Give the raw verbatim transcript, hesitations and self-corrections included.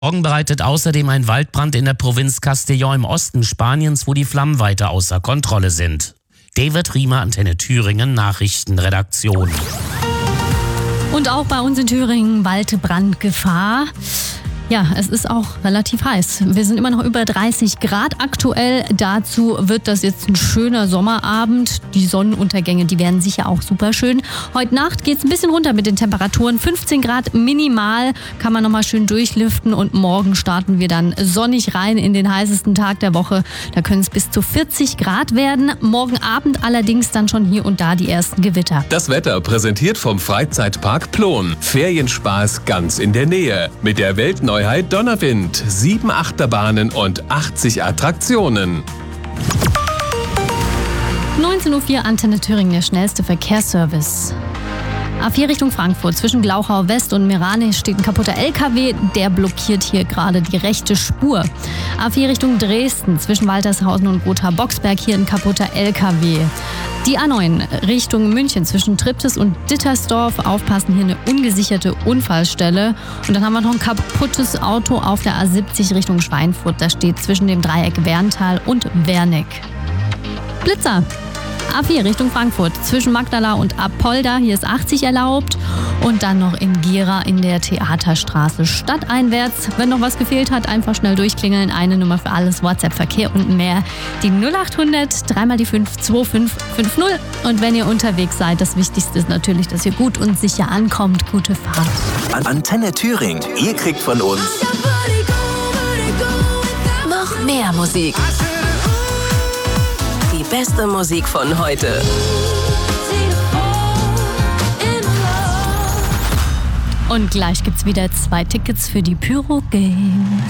Morgen bereitet außerdem ein Waldbrand in der Provinz Castellón im Osten Spaniens, wo die Flammen weiter außer Kontrolle sind. David Riemer, Antenne Thüringen, Nachrichtenredaktion. Und auch bei uns in Thüringen Waldbrandgefahr. Ja, es ist auch relativ heiß. Wir sind immer noch über dreißig Grad aktuell. Dazu wird das jetzt ein schöner Sommerabend. Die Sonnenuntergänge, die werden sicher auch super schön. Heute Nacht geht es ein bisschen runter mit den Temperaturen. fünfzehn Grad minimal, kann man nochmal schön durchlüften. Und morgen starten wir dann sonnig rein in den heißesten Tag der Woche. Da können es bis zu vierzig Grad werden. Morgen Abend allerdings dann schon hier und da die ersten Gewitter. Das Wetter präsentiert vom Freizeitpark Plon. Ferienspaß ganz in der Nähe. Mit der Weltneuheit Donnerwind, sieben Achterbahnen und achtzig Attraktionen. neunzehn Uhr vier, Antenne Thüringen, der schnellste Verkehrsservice. A vier Richtung Frankfurt, zwischen Glauchau West und Meranich steht ein kaputter L K W, der blockiert hier gerade die rechte Spur. A vier Richtung Dresden, zwischen Waltershausen und Gotha-Boxberg, hier ein kaputter L K W. Die A neun Richtung München, zwischen Triptis und Dittersdorf, aufpassen, hier eine ungesicherte Unfallstelle. Und dann haben wir noch ein kaputtes Auto auf der A siebzig Richtung Schweinfurt, das steht zwischen dem Dreieck Werntal und Wernick. Blitzer! A vier Richtung Frankfurt, zwischen Magdala und Apolda, hier ist achtzig erlaubt. Und dann noch in Gera in der Theaterstraße stadteinwärts. Wenn noch was gefehlt hat, einfach schnell durchklingeln. Eine Nummer für alles, WhatsApp, Verkehr und mehr. Die null acht hundert, dreimal die fünf, zwei fünf fünf null. Und wenn ihr unterwegs seid, das Wichtigste ist natürlich, dass ihr gut und sicher ankommt. Gute Fahrt. Antenne Thüringen, ihr kriegt von uns noch mehr Musik. Die beste Musik von heute. Und gleich gibt's wieder zwei Tickets für die Pyro Games.